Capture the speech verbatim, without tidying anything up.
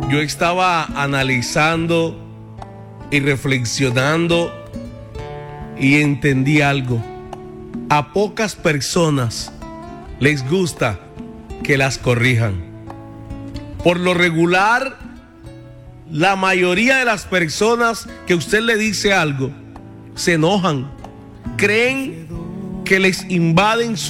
yo estaba analizando y reflexionando y entendí algo. A pocas personas les gusta que las corrijan. Por lo regular, la mayoría de las personas que usted le dice algo se enojan, creen que les invaden su